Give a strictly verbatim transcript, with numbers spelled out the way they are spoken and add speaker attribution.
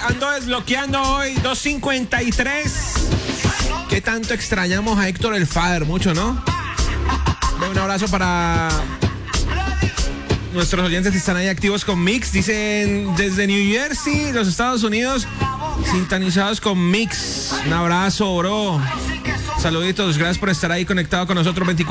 Speaker 1: ando desbloqueando hoy dos cincuenta y tres. ¿Qué tanto extrañamos a Héctor el Father? Mucho, ¿no? Un abrazo para nuestros oyentes que están ahí activos con Mix. Dicen desde New Jersey, los Estados Unidos, sintonizados con Mix. Un abrazo, bro. Saluditos, gracias por estar ahí conectado con nosotros veinticuatro